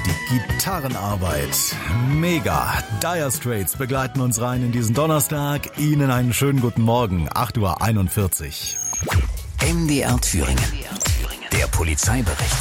die Gitarrenarbeit. Mega. Dire Straits begleiten uns rein in diesen Donnerstag. Ihnen einen schönen guten Morgen. 8:41 Uhr. MDR Thüringen. Der Polizeibericht.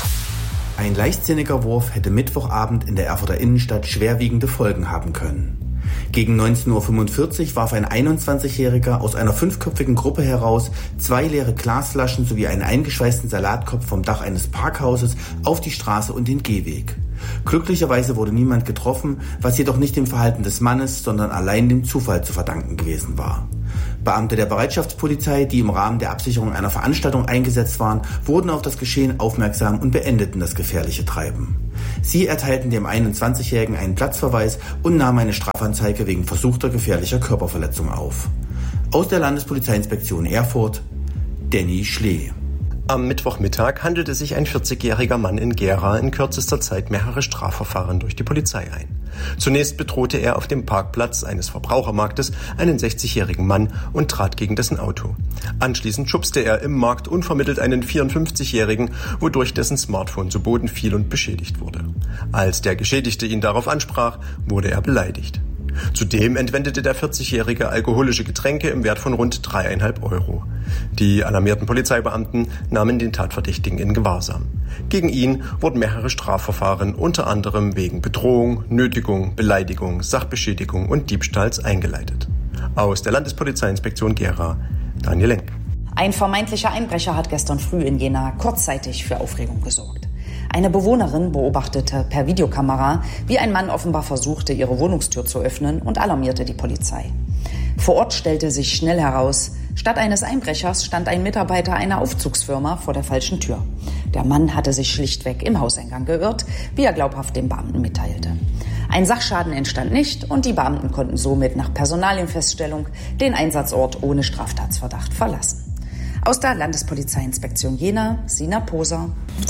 Ein leichtsinniger Wurf hätte Mittwochabend in der Erfurter Innenstadt schwerwiegende Folgen haben können. Gegen 19:45 Uhr warf ein 21-Jähriger aus einer 5-köpfigen Gruppe heraus 2 leere Glasflaschen sowie einen eingeschweißten Salatkopf vom Dach eines Parkhauses auf die Straße und den Gehweg. Glücklicherweise wurde niemand getroffen, was jedoch nicht dem Verhalten des Mannes, sondern allein dem Zufall zu verdanken gewesen war. Beamte der Bereitschaftspolizei, die im Rahmen der Absicherung einer Veranstaltung eingesetzt waren, wurden auf das Geschehen aufmerksam und beendeten das gefährliche Treiben. Sie erteilten dem 21-Jährigen einen Platzverweis und nahmen eine Strafanzeige wegen versuchter gefährlicher Körperverletzung auf. Aus der Landespolizeiinspektion Erfurt, Danny Schlee. Am Mittwochmittag handelte sich ein 40-jähriger Mann in Gera in kürzester Zeit mehrere Strafverfahren durch die Polizei ein. Zunächst bedrohte er auf dem Parkplatz eines Verbrauchermarktes einen 60-jährigen Mann und trat gegen dessen Auto. Anschließend schubste er im Markt unvermittelt einen 54-jährigen, wodurch dessen Smartphone zu Boden fiel und beschädigt wurde. Als der Geschädigte ihn darauf ansprach, wurde er beleidigt. Zudem entwendete der 40-Jährige alkoholische Getränke im Wert von rund 3,5 Euro. Die alarmierten Polizeibeamten nahmen den Tatverdächtigen in Gewahrsam. Gegen ihn wurden mehrere Strafverfahren unter anderem wegen Bedrohung, Nötigung, Beleidigung, Sachbeschädigung und Diebstahls eingeleitet. Aus der Landespolizeiinspektion Gera, Daniel Lenk. Ein vermeintlicher Einbrecher hat gestern früh in Jena kurzzeitig für Aufregung gesorgt. Eine Bewohnerin beobachtete per Videokamera, wie ein Mann offenbar versuchte, ihre Wohnungstür zu öffnen und alarmierte die Polizei. Vor Ort stellte sich schnell heraus, statt eines Einbrechers stand ein Mitarbeiter einer Aufzugsfirma vor der falschen Tür. Der Mann hatte sich schlichtweg im Hauseingang geirrt, wie er glaubhaft dem Beamten mitteilte. Ein Sachschaden entstand nicht und die Beamten konnten somit nach Personalienfeststellung den Einsatzort ohne Straftatsverdacht verlassen. Aus der Landespolizeiinspektion Jena, Sina Poser.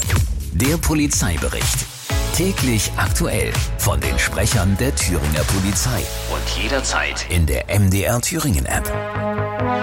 Der Polizeibericht. Täglich aktuell von den Sprechern der Thüringer Polizei. Und jederzeit in der MDR Thüringen App.